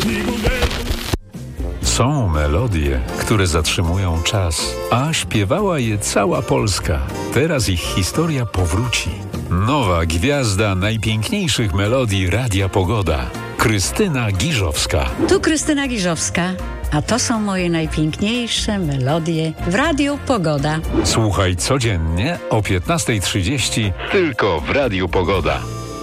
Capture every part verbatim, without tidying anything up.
Są melodie, które zatrzymują czas, a śpiewała je cała Polska. Teraz ich historia powróci. Nowa gwiazda najpiękniejszych melodii Radia Pogoda. Krystyna Giżowska. Tu Krystyna Giżowska, a to są moje najpiękniejsze melodie w Radiu Pogoda. Słuchaj codziennie o piętnasta trzydzieści tylko w Radiu Pogoda.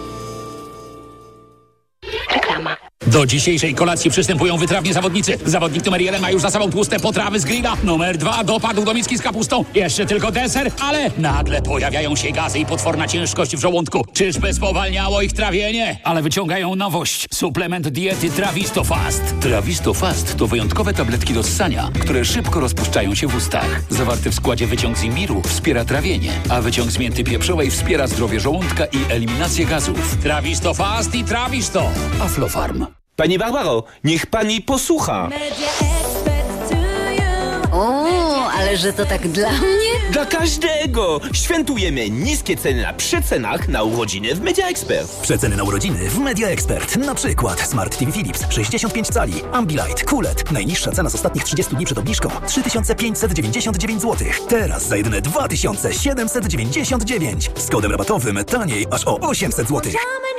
Reklama. Do dzisiejszej kolacji przystępują wytrawni zawodnicy. Zawodnik numer jeden ma już za sobą tłuste potrawy z grilla. Numer dwa dopadł do miski z kapustą. Jeszcze tylko deser, ale nagle pojawiają się gazy i potworna ciężkość w żołądku. Czyżby spowalniało ich trawienie? Ale wyciągają nowość. Suplement diety Trawisto Fast. Trawisto Fast to wyjątkowe tabletki do ssania, które szybko rozpuszczają się w ustach. Zawarty w składzie wyciąg z imbiru wspiera trawienie, a wyciąg z mięty pieprzowej wspiera zdrowie żołądka i eliminację gazów. Trawisto Fast i Trawisto. Aflofarm. Pani Barbaro, niech pani posłucha. O, ale że to tak dla mnie? Dla każdego! Świętujemy niskie ceny na przecenach na urodziny w Media Expert. Przeceny na urodziny w Media Expert. Na przykład Smart T V Philips sześćdziesiąt pięć cali, Ambilight, Kulet. Najniższa cena z ostatnich trzydziestu dni przed obniżką trzy tysiące pięćset dziewięćdziesiąt dziewięć złotych. Teraz za jedyne dwa tysiące siedemset dziewięćdziesiąt dziewięć. Z kodem rabatowym taniej aż o osiemset złotych.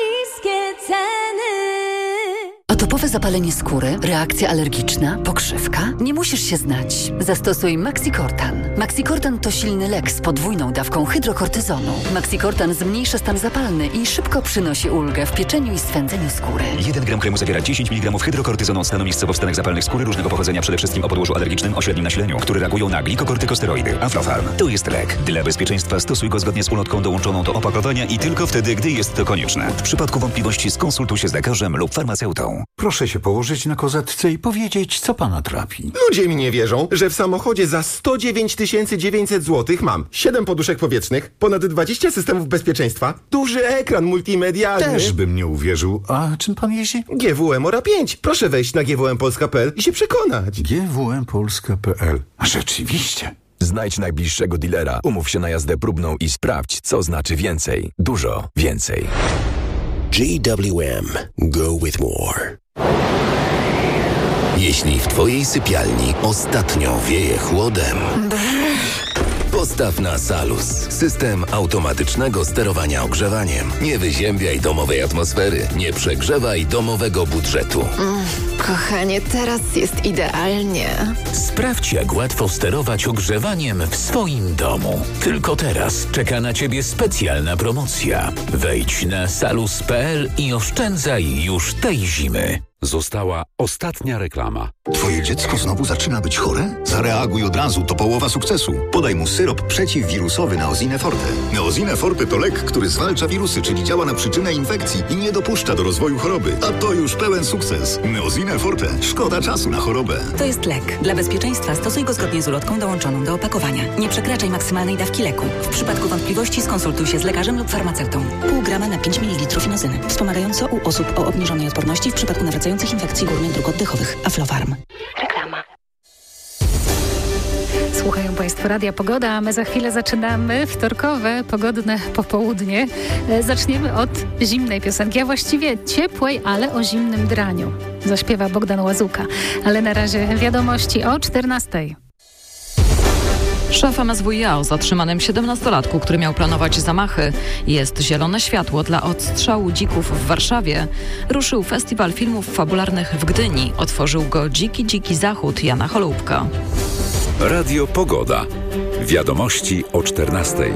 Atopowe zapalenie skóry, reakcja alergiczna, pokrzywka? Nie musisz się znać. Zastosuj Maxicortan. Maxicortan to silny lek z podwójną dawką hydrokortyzonu. Maxicortan zmniejsza stan zapalny i szybko przynosi ulgę w pieczeniu i swędzeniu skóry. jeden gram kremu zawiera dziesięć miligramów hydrokortyzonu stanu miejscowo w stanach zapalnych skóry różnego pochodzenia, przede wszystkim o podłożu alergicznym o średnim nasileniu, które reagują na glikokortykosteroidy. Aflofarm to jest lek. Dla bezpieczeństwa stosuj go zgodnie z ulotką dołączoną do opakowania i tylko wtedy, gdy jest to konieczne. W przypadku wątpliwości skonsultuj się z lekarzem lub farmaceutą. Proszę się położyć na kozetce i powiedzieć, co pana trapi. Ludzie mi nie wierzą, że w samochodzie za sto dziewięć tysięcy dziewięćset złotych mam siedem poduszek powietrznych, ponad dwadzieścia systemów bezpieczeństwa, duży ekran multimedialny. Też bym nie uwierzył. A czym pan jeździ? G W M Ora pięć. Proszę wejść na g w m polska kropka p l i się przekonać. G W M polska kropka p l. A rzeczywiście. Znajdź najbliższego dealera, umów się na jazdę próbną i sprawdź, co znaczy więcej. Dużo więcej. G W M. Go with more. Jeśli w twojej sypialni ostatnio wieje chłodem, postaw na Salus. System automatycznego sterowania ogrzewaniem. Nie wyziębiaj domowej atmosfery. Nie przegrzewaj domowego budżetu. Mm, kochanie, teraz jest idealnie. Sprawdź, jak łatwo sterować ogrzewaniem w swoim domu. Tylko teraz czeka na ciebie specjalna promocja. Wejdź na salus kropka p l i oszczędzaj już tej zimy. Została ostatnia reklama. Twoje dziecko znowu zaczyna być chore? Zareaguj od razu, to połowa sukcesu. Podaj mu syrop przeciwwirusowy Neosine Forte. Neosine Forte to lek, który zwalcza wirusy, czyli działa na przyczynę infekcji i nie dopuszcza do rozwoju choroby. A to już pełen sukces. Neosine Forte. Szkoda czasu na chorobę. To jest lek. Dla bezpieczeństwa stosuj go zgodnie z ulotką dołączoną do opakowania. Nie przekraczaj maksymalnej dawki leku. W przypadku wątpliwości skonsultuj się z lekarzem lub farmaceutą. Pół grama na pięć mililitrów inozyny. Wspomagająco u osób o obniżonej odporności w przypadku nawracających infekcji górnych dróg oddechowych. Aflofarm. Reklama. Słuchają Państwo Radia Pogoda, a my za chwilę zaczynamy wtorkowe, pogodne popołudnie. Zaczniemy od zimnej piosenki, a właściwie ciepłej, ale o zimnym draniu. Zaśpiewa Bogdan Łazuka. Ale na razie wiadomości o czternastej. Szef M S W iA o zatrzymanym siedemnastolatku, który miał planować zamachy. Jest zielone światło dla odstrzału dzików w Warszawie. Ruszył festiwal filmów fabularnych w Gdyni. Otworzył go Dziki Dziki Zachód Jana Holubka. Radio Pogoda. Wiadomości o czternastej.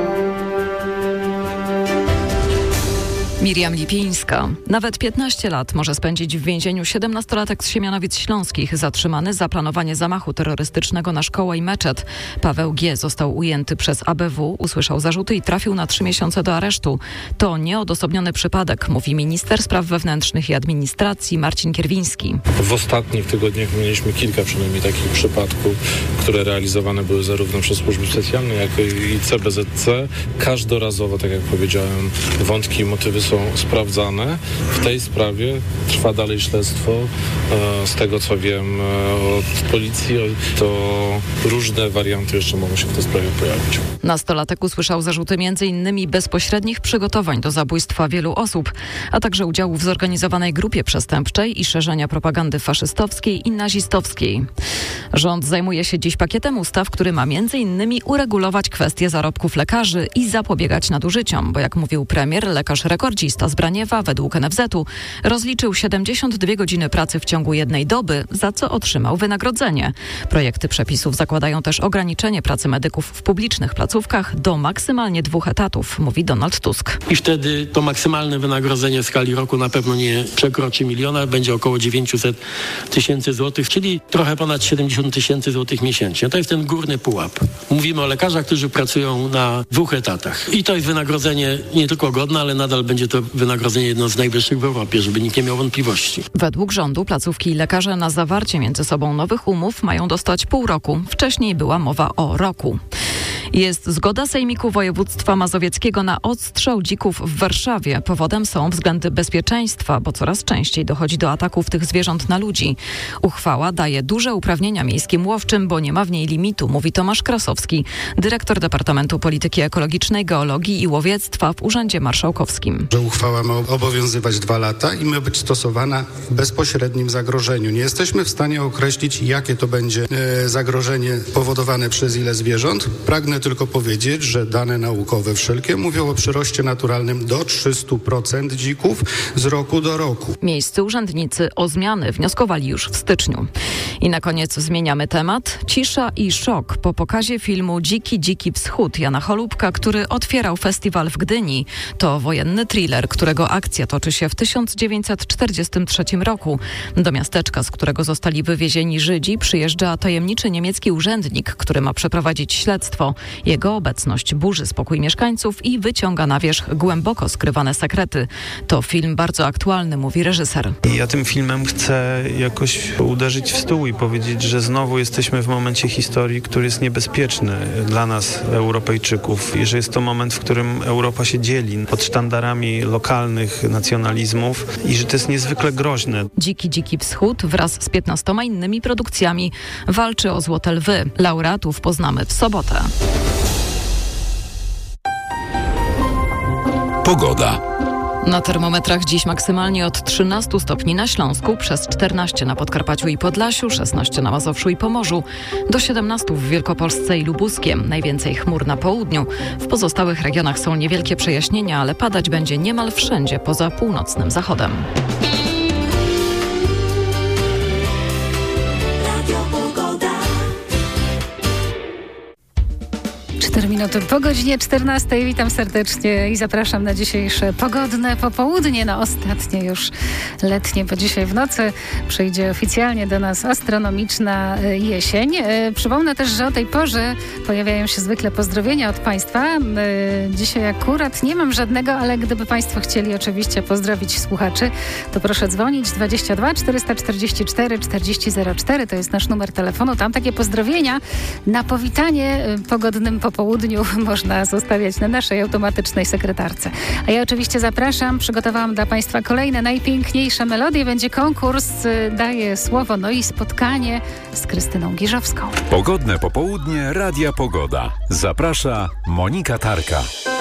Miriam Lipińska. Nawet piętnaście lat może spędzić w więzieniu siedemnastolatek z Siemianowic Śląskich, zatrzymany za planowanie zamachu terrorystycznego na szkołę i meczet. Paweł G. został ujęty przez A B W, usłyszał zarzuty i trafił na trzy miesiące do aresztu. To nieodosobniony przypadek, mówi minister spraw wewnętrznych i administracji Marcin Kierwiński. W ostatnich tygodniach mieliśmy kilka przynajmniej takich przypadków, które realizowane były zarówno przez służby specjalne, jak i C B Z C. Każdorazowo, tak jak powiedziałem, wątki i motywy są są sprawdzane. W tej sprawie trwa dalej śledztwo. Z tego co wiem od policji, to różne warianty jeszcze mogą się w tej sprawie pojawić. Nastolatek usłyszał zarzuty między innymi bezpośrednich przygotowań do zabójstwa wielu osób, a także udziału w zorganizowanej grupie przestępczej i szerzenia propagandy faszystowskiej i nazistowskiej. Rząd zajmuje się dziś pakietem ustaw, który ma między innymi uregulować kwestie zarobków lekarzy i zapobiegać nadużyciom, bo jak mówił premier, lekarz rekordzista z Braniewa według N F Z-u rozliczył siedemdziesiąt dwie godziny pracy w ciągu jednej doby, za co otrzymał wynagrodzenie. Projekty przepisów zakładają też ograniczenie pracy medyków w publicznych placówkach do maksymalnie dwóch etatów, mówi Donald Tusk. I wtedy to maksymalne wynagrodzenie w skali roku na pewno nie przekroczy miliona, będzie około dziewięćset tysięcy złotych, czyli trochę ponad siedemdziesiąt tysięcy złotych miesięcznie. To jest ten górny pułap. Mówimy o lekarzach, którzy pracują na dwóch etatach. I to jest wynagrodzenie nie tylko godne, ale nadal będzie to wynagrodzenie jedno z najwyższych w Europie, żeby nikt nie miał wątpliwości. Według rządu placówki i lekarze na zawarcie między sobą nowych umów mają dostać pół roku. Wcześniej była mowa o roku. Jest zgoda Sejmiku Województwa Mazowieckiego na odstrzał dzików w Warszawie. Powodem są względy bezpieczeństwa, bo coraz częściej dochodzi do ataków tych zwierząt na ludzi. Uchwała daje duże uprawnienia miejskim łowczym, bo nie ma w niej limitu, mówi Tomasz Krasowski, dyrektor Departamentu Polityki Ekologicznej, Geologii i Łowiectwa w Urzędzie Marszałkowskim. Że uchwała ma obowiązywać dwa lata i ma być stosowana w bezpośrednim zagrożeniu. Nie jesteśmy w stanie określić, jakie to będzie e, zagrożenie powodowane przez ile zwierząt. Pragnę tylko powiedzieć, że dane naukowe wszelkie mówią o przyroście naturalnym do trzysta procent dzików z roku do roku. Miejscy urzędnicy o zmiany wnioskowali już w styczniu. I na koniec zmieniamy temat. Cisza i szok po pokazie filmu Dziki, dziki wschód Jana Cholubka, który otwierał festiwal w Gdyni. To wojenny thriller, którego akcja toczy się w tysiąc dziewięćset czterdziestym trzecim roku. Do miasteczka, z którego zostali wywiezieni Żydzi, przyjeżdża tajemniczy niemiecki urzędnik, który ma przeprowadzić śledztwo. Jego obecność burzy spokój mieszkańców i wyciąga na wierzch głęboko skrywane sekrety. To film bardzo aktualny, mówi reżyser. Ja tym filmem chcę jakoś uderzyć w stół i powiedzieć, że znowu jesteśmy w momencie historii, który jest niebezpieczny dla nas, Europejczyków, i że jest to moment, w którym Europa się dzieli pod sztandarami lokalnych nacjonalizmów i że to jest niezwykle groźne. Dziki, dziki wschód wraz z piętnastoma innymi produkcjami walczy o Złote Lwy. Laureatów poznamy w sobotę. Pogoda. Na termometrach dziś maksymalnie od trzynastu stopni na Śląsku, przez czternaście na Podkarpaciu i Podlasiu, szesnaście na Mazowszu i Pomorzu, do siedemnastu w Wielkopolsce i Lubuskiem. Najwięcej chmur na południu. W pozostałych regionach są niewielkie przejaśnienia, ale padać będzie niemal wszędzie poza północnym zachodem. cztery minuty po godzinie czternastej. Witam serdecznie i zapraszam na dzisiejsze pogodne popołudnie, na ostatnie już letnie, bo dzisiaj w nocy przyjdzie oficjalnie do nas astronomiczna jesień. Przypomnę też, że o tej porze pojawiają się zwykle pozdrowienia od Państwa. Dzisiaj akurat nie mam żadnego, ale gdyby Państwo chcieli oczywiście pozdrowić słuchaczy, to proszę dzwonić dwadzieścia dwa czterysta czterdzieści cztery czterdzieści zero cztery. To jest nasz numer telefonu. Tam takie pozdrowienia na powitanie pogodnym popołudniu można zostawiać na naszej automatycznej sekretarce. A ja oczywiście zapraszam, przygotowałam dla Państwa kolejne najpiękniejsze melodie. Będzie konkurs, daję słowo, no i spotkanie z Krystyną Giżowską. Pogodne popołudnie Radia Pogoda. Zaprasza Monika Tarka.